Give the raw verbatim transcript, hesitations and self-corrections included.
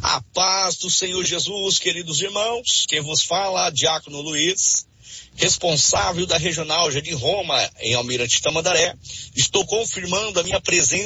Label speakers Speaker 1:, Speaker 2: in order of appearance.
Speaker 1: A paz do Senhor Jesus, queridos irmãos, quem vos fala, Diácono Luiz, responsável da Regional Jardim Roma, em Almirante Tamandaré. Estou confirmando a minha presença